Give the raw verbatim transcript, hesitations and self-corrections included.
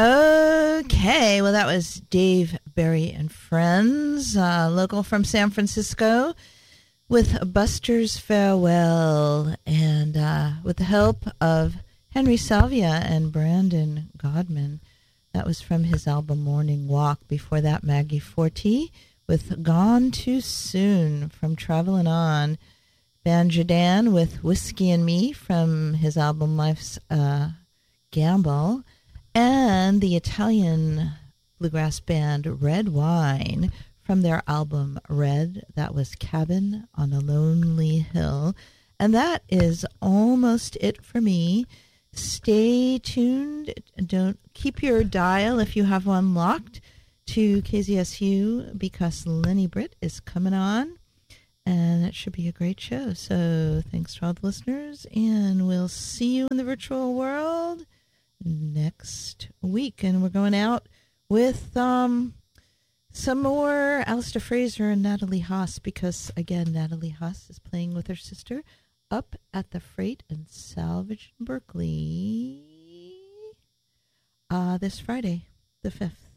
Okay, well, that was Dave Berry and Friends, uh, local from San Francisco, with Buster's Farewell, and uh, with the help of Henry Salvia and Brandon Godman. That was from his album Morning Walk. Before that, Maggie Forte with Gone Too Soon from Travelin' On. Banjo Dan with Whiskey and Me from his album Life's uh, Gamble. And the Italian bluegrass band Red Wine from their album Red. That was Cabin on a Lonely Hill. And that is almost it for me. Stay tuned. Don't keep your dial, if you have one, locked to K Z S U, because Lenny Britt is coming on. And it should be a great show. So thanks to all the listeners. And we'll see you in the virtual world next week. And we're going out with um, some more Alistair Fraser and Natalie Haas, because, again, Natalie Haas is playing with her sister up at the Freight and Salvage in Berkeley uh, this Friday, the fifth.